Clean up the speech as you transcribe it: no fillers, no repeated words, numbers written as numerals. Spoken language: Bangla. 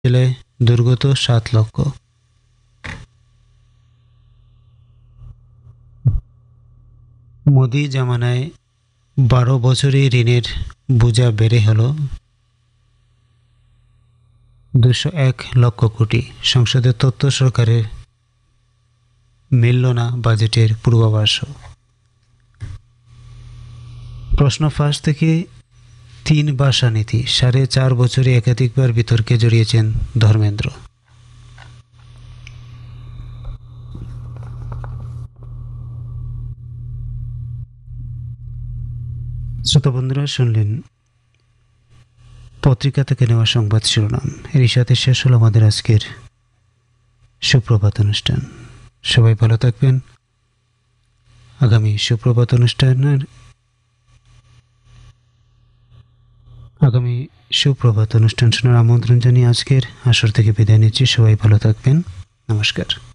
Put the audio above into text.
জেলায় দুর্গত 7 লক্ষ। মোদি জামানায় 12 বছরে ঋণের বোঝা বেড়ে হলো 201 লক্ষ কোটি। সংসদের তথ্য সরকারের মিলল না বাজেটের পূর্বাভাসও। প্রশ্ন ফাঁস থেকে 3 ভাষা নীতি, 4.5 বছরে একাধিকবার বিতর্কে জড়িয়েছেন ধর্মেন্দ্র। শ্রোতা বন্ধুরা, শুনলেন পত্রিকা থেকে নেওয়া সংবাদ শিরোনাম। এরই সাথে শেষ হলো আমাদের আজকের সুপ্রভাত অনুষ্ঠান। সবাই ভালো থাকবেন। আগামী সুপ্রভাত অনুষ্ঠান শোনার আমন্ত্রণ জানিয়ে আজকের আসর থেকে বিদায় নিচ্ছি। সবাই ভালো থাকবেন। নমস্কার।